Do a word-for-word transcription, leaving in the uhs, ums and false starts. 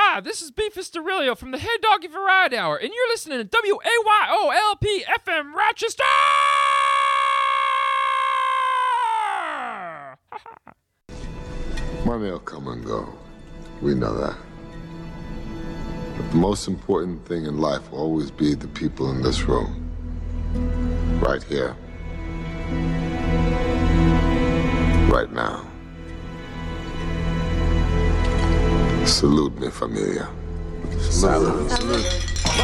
Hi, this is Beef Arilio from the Head Doggy Variety Hour, and you're listening to W A Y O L P F M Rochester! Money will come and go. We know that. But the most important thing in life will always be the people in this room. Right here. Right now. Salute, mi familia. Salute. Salute.